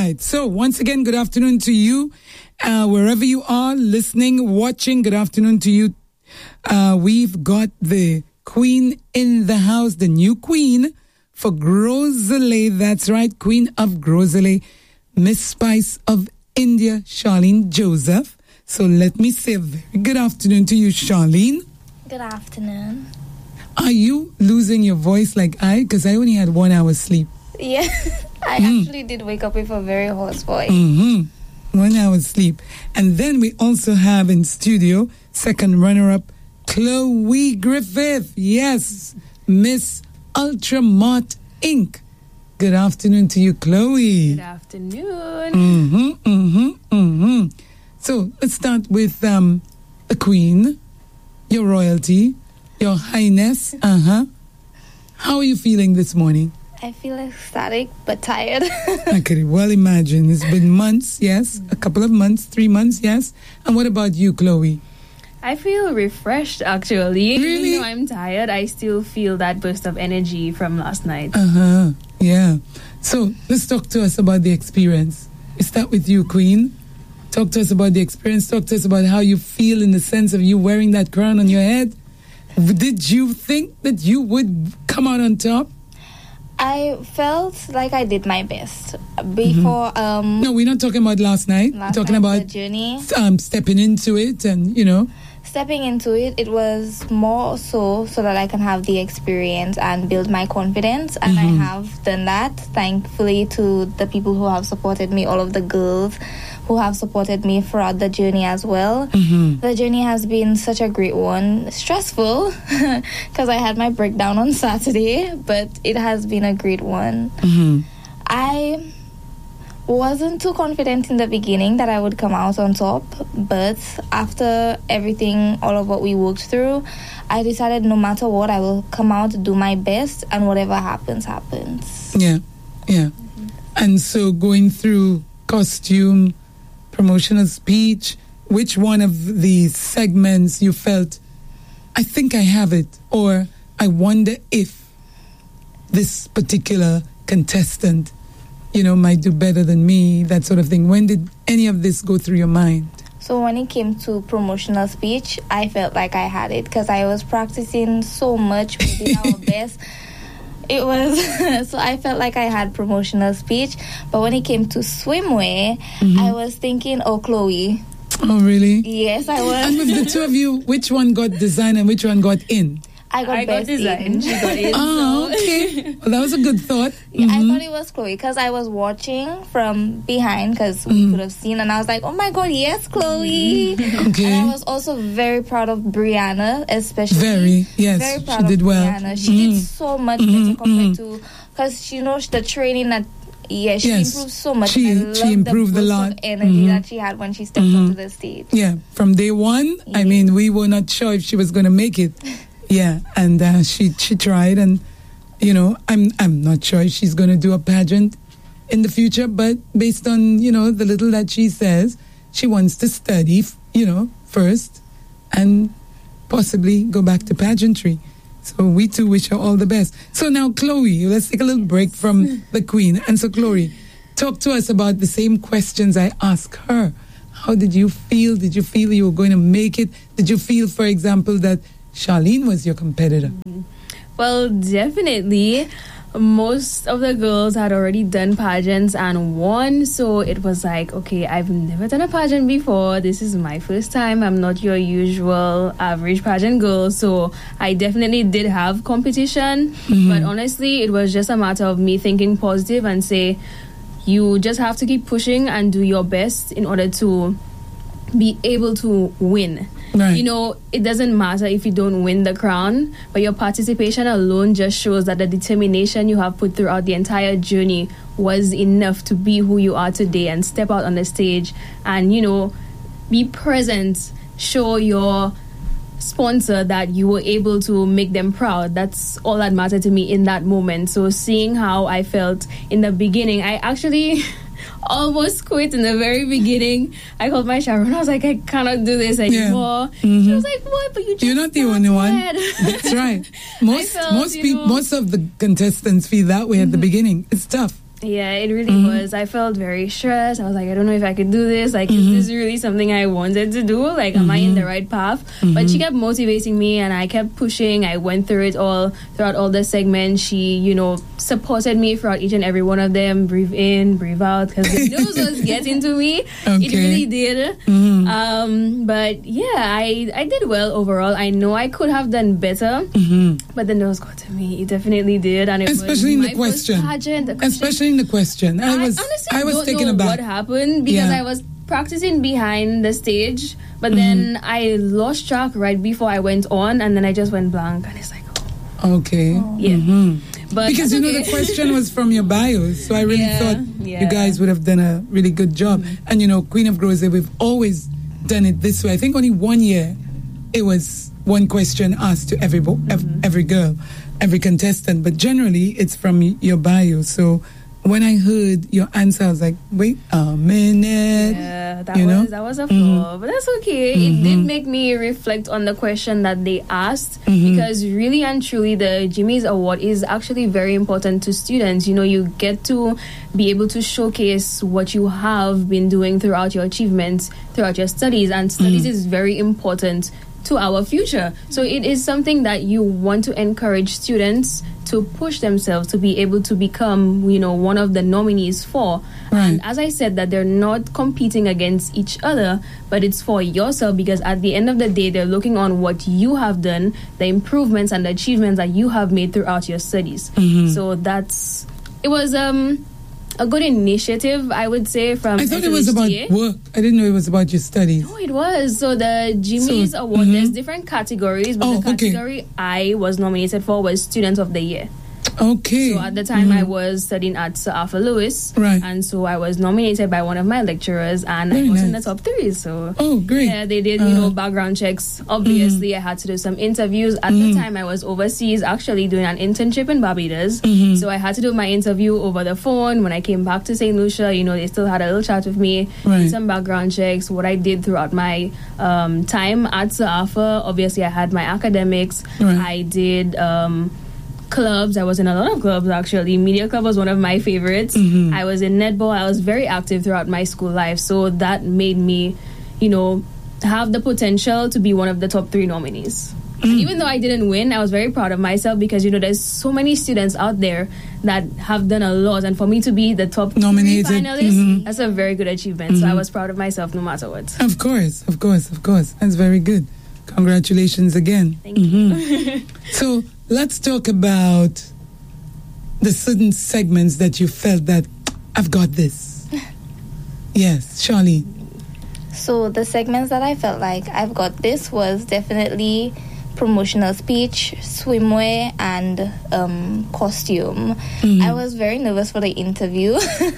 right. So once again, good afternoon to you. Wherever you are listening, watching, good afternoon to you. We've got the queen in the house, the new queen for Groseley. That's right, Queen of Groseley, Miss Spice of India, Charlene Joseph. So let me say a very good afternoon to you, Charlene. Good afternoon. Are you losing your voice like I? Because I only had 1 hour sleep. Yeah, I actually did wake up with a very hoarse voice. 1 hour sleep. And then we also have in studio, second runner-up, Chloe Griffith. Yes, Miss Ultramart Inc. Good afternoon to you, Chloe. Good afternoon. So let's start with the Queen, your royalty, your highness. How are you feeling this morning? I feel ecstatic but tired. I could well imagine. It's been months, yes. A couple of months, 3 months, yes. And what about you, Chloe? I feel refreshed, actually. Really? Even though I'm tired, I still feel that burst of energy from last night. Yeah. So let's talk to us about the experience. We start with you, Queen. Talk to us about the experience. Talk to us about how you feel in the sense of you wearing that crown on your head. Did you think that you would come out on top? I felt like I did my best before. No, we're not talking about last night. We're talking about the journey. Stepping into it, and Stepping into it, it was more so that I can have the experience and build my confidence, and I have done that, thankfully, to the people who have supported me, all of the girls who have supported me throughout the journey as well. The journey has been such a great one. Stressful, because I had my breakdown on Saturday, but it has been a great one. I wasn't too confident in the beginning that I would come out on top, but after everything, all of what we worked through, I decided no matter what, I will come out, do my best, and whatever happens, happens. Yeah. And so going through costume, promotional speech, which one of the segments you felt, I think I have it, or I wonder if this particular contestant might do better than me, that sort of thing. When did any of this go through your mind? So when it came to promotional speech, I felt like I had it because I was practicing so much. We did our best. It was, so I felt like I had promotional speech. But when it came to swimwear, I was thinking, Chloe. Oh, really? Yes, I was. And with the two of you, which one got design and which one got in? I got design. She got in. Okay. Well, that was a good thought. Yeah, I thought it was Chloe because I was watching from behind because we could have seen, and I was like, oh my God, yes, Chloe. Okay. And I was also very proud of Brianna, especially. Very proud she did of well. Brianna. She did so much better compared to, because she knows the training that, she improved so much. She improved a lot. Of energy that she had when she stepped onto the stage. Yeah, from day one, I mean, we were not sure if she was going to make it. Yeah, and she tried, and I'm not sure if she's going to do a pageant in the future, but based on the little that she says, she wants to study first and possibly go back to pageantry. So we too wish her all the best. So now, Chloe, let's take a little break from the Queen. And so, Chloe, talk to us about the same questions I asked her. How did you feel? Did you feel you were going to make it? Did you feel, for example, that Charlene was your competitor? Well, definitely. Most of the girls had already done pageants and won, so it was like, okay, I've never done a pageant before. This is my first time. I'm not your usual average pageant girl, so I definitely did have competition. But honestly, it was just a matter of me thinking positive and say, you just have to keep pushing and do your best in order to be able to win. Right. It doesn't matter if you don't win the crown, but your participation alone just shows that the determination you have put throughout the entire journey was enough to be who you are today and step out on the stage and, be present, show your sponsor that you were able to make them proud. That's all that mattered to me in that moment. So seeing how I felt in the beginning, I actually almost quit in the very beginning. I called my Sharon. I was like, I cannot do this anymore. She was like, what? But you're not the only one. That's right. Most of the contestants feel that way at the beginning. It's tough. Yeah, it really was. I felt very stressed. I was like, I don't know if I could do this. Like, is this really something I wanted to do? Like, am I in the right path? But she kept motivating me, and I kept pushing. I went through it throughout all the segments. She, supported me throughout each and every one of them. Breathe in, breathe out, because the nose was getting to me. Okay. It really did. But yeah, I did well overall. I know I could have done better, but the nose got to me. It definitely did, and it especially was in the question. Especially in the question. I honestly don't taken know aback. what happened because I was practicing behind the stage, but then I lost track right before I went on, and then I just went blank, and it's like, okay. Yeah. But because the question was from your bio, so I really thought you guys would have done a really good job. And Queen of Grose, we've always done it this way. I think only 1 year it was one question asked to every girl, every contestant, but generally it's from your bio. So when I heard your answer, I was like, wait a minute. Yeah, that was a flaw, but that's okay. It did make me reflect on the question that they asked, because really and truly the Jimmy's Award is actually very important to students. You get to be able to showcase what you have been doing throughout your achievements, throughout your studies, and studies is very important to our future. So it is something that you want to encourage students to push themselves to be able to become, one of the nominees for. Right. And as I said, that they're not competing against each other, but it's for yourself, because at the end of the day, they're looking on what you have done, the improvements and the achievements that you have made throughout your studies. So it was a good initiative, I would say, from I thought it was about work. I didn't know it was about your studies. No, it was. So the Jimmy's Award, there's different categories, but the category I was nominated for was Student of the Year. Okay. So at the time, I was studying at Sir Arthur Lewis. Right. And so I was nominated by one of my lecturers, and Very I was nice. in the top 3. So great. yeah, they did, background checks. Obviously, I had to do some interviews. At the time, I was overseas, actually doing an internship in Barbados. So I had to do my interview over the phone. When I came back to St. Lucia, they still had a little chat with me, Right. did some background checks, what I did throughout my time at Sir Arthur. Obviously, I had my academics. Right. I did clubs. I was in a lot of clubs, actually. Media Club was one of my favorites. I was in netball. I was very active throughout my school life. So that made me, have the potential to be one of the top 3 nominees. And even though I didn't win, I was very proud of myself, because, there's so many students out there that have done a lot. And for me to be the top Nominated. 3 finalist, that's a very good achievement. So I was proud of myself no matter what. Of course. That's very good. Congratulations again. Thank you. So let's talk about the certain segments that you felt that I've got this. Yes, Charlie. So the segments that I felt like I've got this was definitely promotional speech, swimwear, and costume. I was very nervous for the interview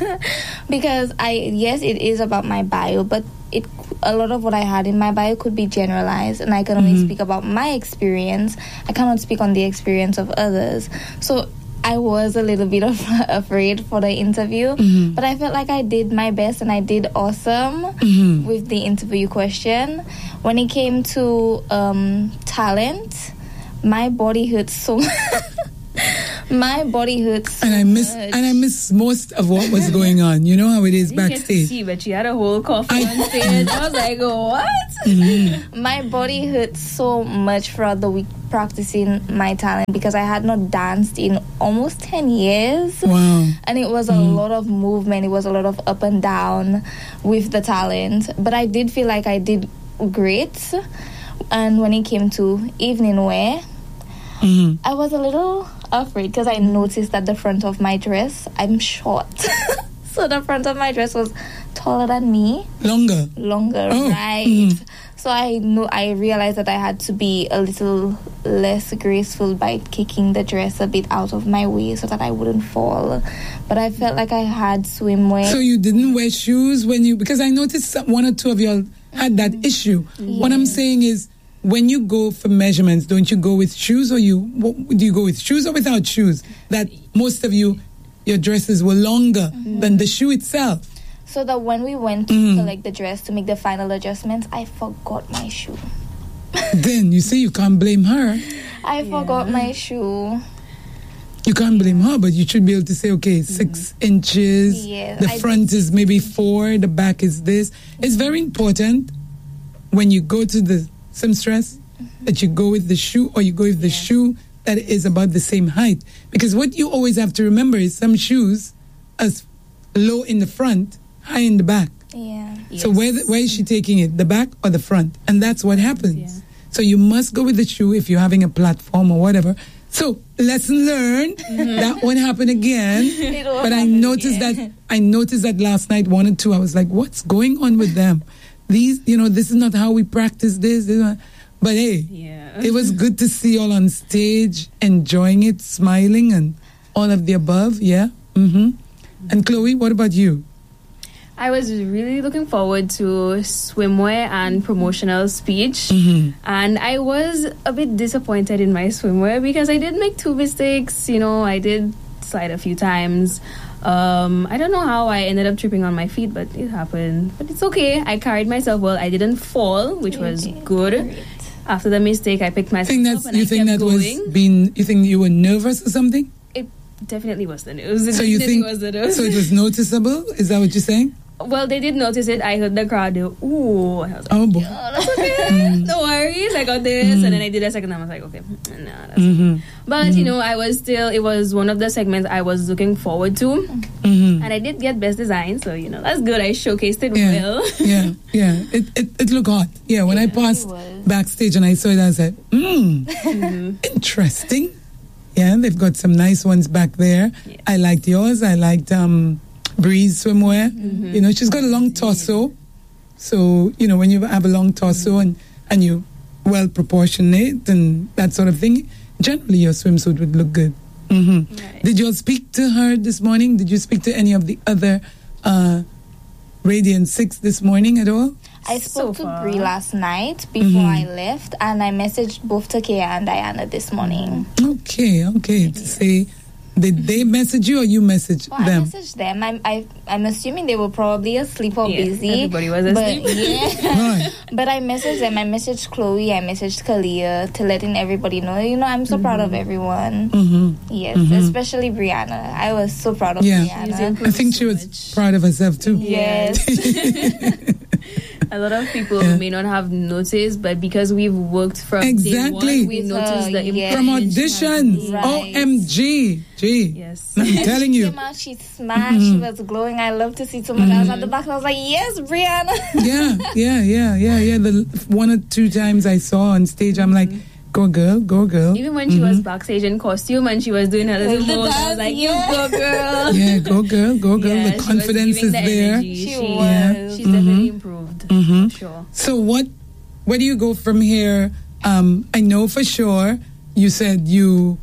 because it is about my bio, but a lot of what I had in my bio could be generalized, and I can only speak about my experience. I cannot speak on the experience of others. So I was a little bit afraid for the interview, but I felt like I did my best, and I did awesome with the interview question. When it came to talent, my body hurt so my body hurts so and I missed most of what was going on. You know how it is I didn't get to backstage. see, but she had a whole cough on stage. I was like, what? My body hurt so much throughout the week practicing my talent, because I had not danced in almost 10 years. Wow. And it was a lot of movement. It was a lot of up and down with the talent. But I did feel like I did great. And when it came to evening wear, I was a little afraid, because I noticed that the front of my dress, I'm short. So the front of my dress was taller than me. Longer. Oh. Right. So I realized that I had to be a little less graceful by kicking the dress a bit out of my way so that I wouldn't fall. But I felt like I had swimwear. So you didn't wear shoes because I noticed one or two of y'all had that issue. Yeah. What I'm saying is, when you go for measurements, don't you go with shoes, or do you go with shoes or without shoes? That most of your dresses were longer than the shoe itself. So that when we went to collect the dress to make the final adjustments, I forgot my shoe. Then you see, you can't blame her. I forgot my shoe. You can't blame her, but you should be able to say, okay, 6 inches, Yes, the I front is maybe 4, the back is this. It's very important when you go to the seamstress that you go with the shoe, or you go with the shoe that is about the same height. Because what you always have to remember is some shoes are low in the front, high in the back. Yeah. So where is she taking it, the back or the front? And that's what happens. Yeah. So you must go with the shoe if you're having a platform or whatever. So lesson learned. That one happened again. But I noticed that last night, 1 and 2, I was like, what's going on with them? These, this is not how we practice this. But hey, it was good to see all on stage, enjoying it, smiling, and all of the above. Yeah. And Chloe, what about you? I was really looking forward to swimwear and promotional speech. And I was a bit disappointed in my swimwear because I did make 2 mistakes. I did slide a few times. I don't know how I ended up tripping on my feet, but it happened. But it's okay. I carried myself well. I didn't fall, which was good. Great. After the mistake, I picked myself up and I kept going. You think you were nervous or something? It definitely was the news. So you think was the news. So it was noticeable? Is that what you're saying? Well, they did notice it. I heard the crowd do, ooh. And I was like, Oh boy. oh, that's okay. No worries. I got this. And then I did a second time. I was like, okay, no, that's okay. But, it was one of the segments I was looking forward to. And I did get best design. So, that's good. I showcased it well. Yeah. It looked hot. Yeah, when I passed backstage and I saw it, I said, interesting. Yeah, they've got some nice ones back there. Yeah. I liked yours. I liked Breeze swimwear. She's got a long torso. So, when you have a long torso and you well proportionate and that sort of thing, generally your swimsuit would look good. Right. Did you all speak to her this morning? Did you speak to any of the other Radiant 6 this morning at all? I spoke to Brie last night before I left, and I messaged both Takea and Diana this morning. Okay. To say, did they message you or you messaged them? I messaged them. I'm assuming they were probably asleep or busy. Everybody was asleep. Right. But I messaged them. I messaged Chloe. I messaged Kalia to letting everybody know. I'm so proud of everyone. Yes, especially Brianna. I was so proud of Brianna. I think she was proud of herself too. Yes. A lot of people may not have noticed, but because we've worked from day one, we've noticed the improvement. From auditions. Right. OMG. Yes. I'm telling you. She came out, she smashed, she was glowing. I love to see someone else at the back. I was like, yes, Brianna. Yeah. The 1 or 2 times I saw on stage, I'm like, go girl. Even when she was backstage in costume and she was doing her little moves, I was like, you go girl. Yeah, go girl. Yeah, the confidence is there. She's definitely improved. For sure. So where do you go from here? I know for sure you said you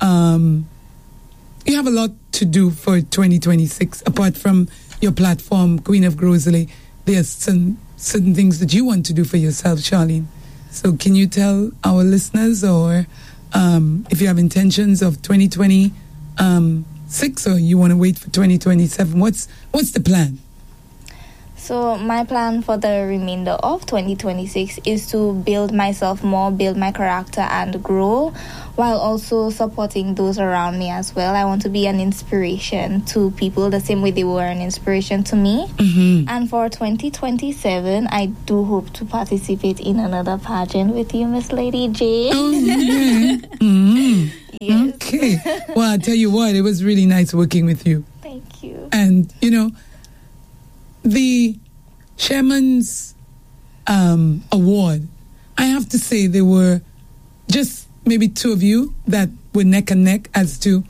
have a lot to do for 2026 apart from your platform, Queen of Grosley. There's some certain things that you want to do for yourself, Charlene. So can you tell our listeners, or if you have intentions of 2026, or you want to wait for 2027? What's the plan? So my plan for the remainder of 2026 is to build myself more, build my character and grow, while also supporting those around me as well. I want to be an inspiration to people the same way they were an inspiration to me. And for 2027, I do hope to participate in another pageant with you, Miss Lady J. Oh, yeah. Yes. Okay. Well, I'll tell you what, it was really nice working with you. Thank you. And, the Chairman's award, I have to say there were just maybe 2 of you that were neck and neck as to